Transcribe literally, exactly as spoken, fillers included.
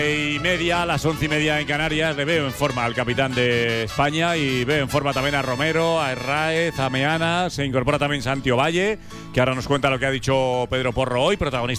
Y media, a las once y media en Canarias, le veo en forma al capitán de España y veo en forma también a Romero, a Herráez, a Meana. Se incorpora también Santi Ovalle, que ahora nos cuenta lo que ha dicho Pedro Porro hoy, protagonista